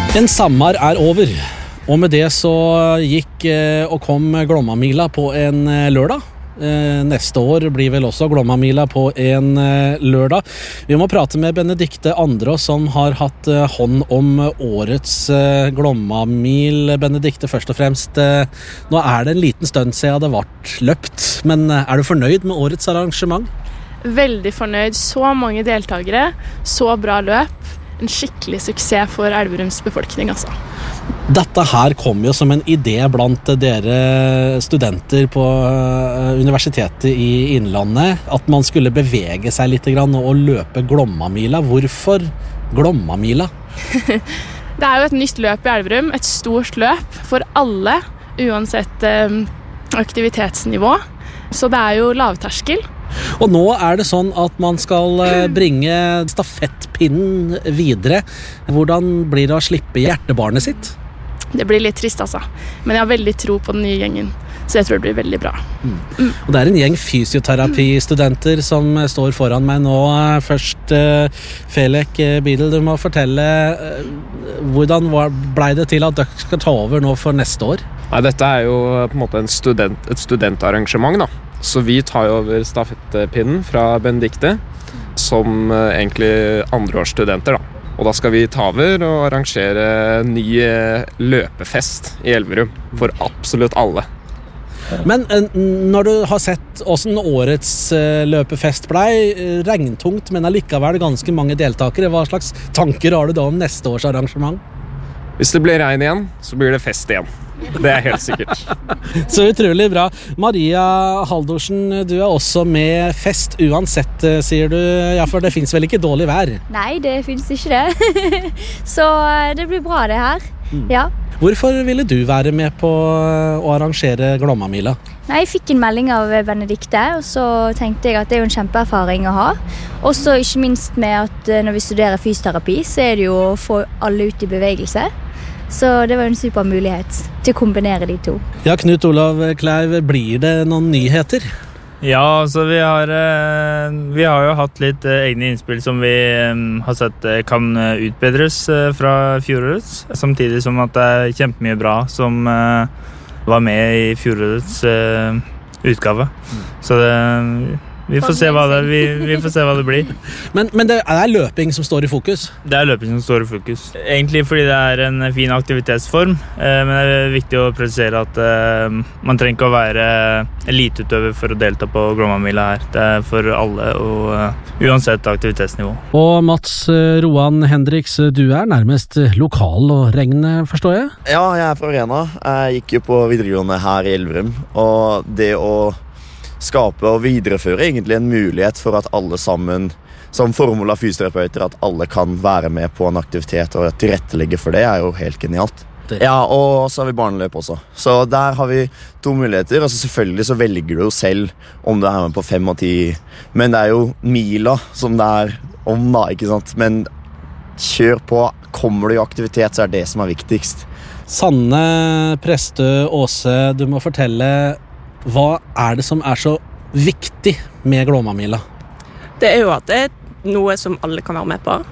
En sommer over, og med det så gikk og kom Glåmamila på en lørdag. Neste år blir vel også Glåmamila på en lørdag. Vi må prate med Benedikte Andrås som har hatt hånd om årets Glåmamil. Benedikte, først og fremst, nå er det en liten stund siden det ble løpt, men er du fornøyd med årets arrangement? Veldig fornøyd. Så mange deltakere, så bra løp. En skikkelig suksess for Elverums befolkning, altså. Dette her kom jo som en idé blant dere studenter på Universitetet i Innlandet, at man skulle bevege seg litt grann og løpe Glåmamila. Hvorfor Glåmamila? Det er jo et nytt løp i Elverum, et stort løp for alle, uansett aktivitetsnivå. Så det er jo lavterskel. Og nå er det sånn at man skal bringe stafettpinnen videre. Hvordan blir det å slippe hjertebarnet sitt? Det blir litt trist, altså. Men jeg har veldig tro på den nye gjengen, så jeg tror det blir veldig bra. Og det er en gjeng fysioterapistudenter som står foran meg nå. Først, Felek Bidel, du må fortelle hvordan ble det til at dere skal ta over nå for neste år? Nei, dette er jo på en måte et studentarrangement, da. Så vi tar jo over stafettpinnen fra Benedikte, som egentlig andreårsstudenter, da. Og da skal vi ta over og arrangere en ny løpefest i Elverum for absolutt alle. Men når du har sett hvordan årets løpefest ble, regntungt, men allikevel ganske mange deltakere, hva slags tanker har du da om neste års arrangement? Hvis det blir regn igjen, så blir det fest igjen. Det er helt sikkert. Så utrolig bra. Maria Haldorsen, du er også med. Fest uansett, sier du. Ja, for det finnes vel ikke dårlig vær? Nei, det finnes ikke det. Så det blir bra det her. Ja. Hvorfor ville du være med på å arrangere Glåmamila? Nei, jeg fikk en melding av Benedikte, og så tenkte jeg at det er jo en kjempeerfaring å ha. Og så ikke minst med at når vi studerer fysioterapi, så er det jo å få alle ut i bevegelse. Så det var en super mulighet til å kombinere de to. Ja, Knut Olav Kleiv, blir det noen nyheter? Ja, så vi har jo hatt litt egne innspill som vi har sett kan utbedres fra fjorårets, samtidig som at det er kjempemye bra som var med i fjorårets utgave. Så vi får se hva det blir. Men det er løping som står i fokus? Det er løping som står i fokus. Egentlig fordi det er en fin aktivitetsform, men det er viktig å presisere at man trenger ikke å være eliteutøver for å delta på Glåmamila her. Det er for alle, og uansett aktivitetsnivå. Og Mats Roan Hendriks, du er nærmest lokal og regn, forstår jeg? Ja, jeg er fra Rena. Jeg gikk jo på videregående her i Elverum, og det å skape og videreføre egentlig en mulighet for at alle sammen, som formål av fysioterapeuter, at alle kan være med på en aktivitet og tilrettelegge for det, er jo helt genialt. Ja, og så har vi barneløp også. Så der har vi to muligheter. Altså selvfølgelig så velger du jo selv om du er med på 5 og 10, men det er jo mila som det er om da, ikke sant? Men kjør på, kommer du i aktivitet, så er det som er viktigst. Sanne Prestø Åse, du må fortelle, hva er det som er så viktig med Glåmamila? Det er jo at det er noe som alle kan være med på.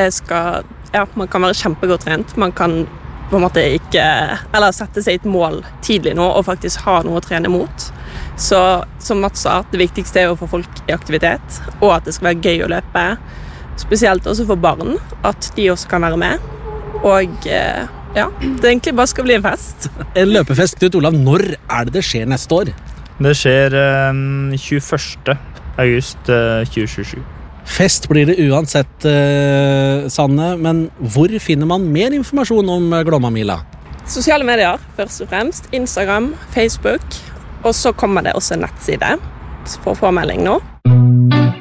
Man kan være kjempegodt trent. Man kan på en måte eller sette seg et mål tidlig nå og faktisk ha noe å trene mot. Så som Mats sa, det viktigste er å få folk i aktivitet, og at det skal være gøy å løpe. Spesielt også for barn, at de også kan være med. Og ja, det egentlig bare skal bli en fest. En løpefest, Knut Olav, når er det skjer neste år? Det skjer 21. august 2027. Fest blir det uansett, Sanne, men hvor finner man mer informasjon om Glåmamila? Sosiale medier, først og fremst. Instagram, Facebook, og så kommer det også en nettside for påmelding nå.